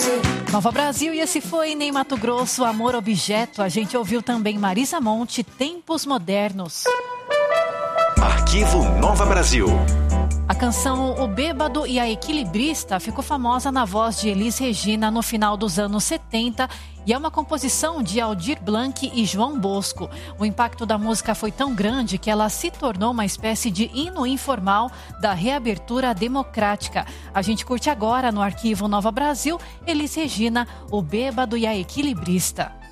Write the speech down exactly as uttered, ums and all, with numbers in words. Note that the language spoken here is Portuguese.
Nova Brasil, e esse foi Ney Matogrosso, Amor Objeto. A gente ouviu também Marisa Monte, Tempos Modernos. Arquivo Nova Brasil. A canção O Bêbado e a Equilibrista ficou famosa na voz de Elis Regina no final dos anos setenta e é uma composição de Aldir Blanc e João Bosco. O impacto da música foi tão grande que ela se tornou uma espécie de hino informal da reabertura democrática. A gente curte agora no Arquivo Nova Brasil, Elis Regina, O Bêbado e a Equilibrista.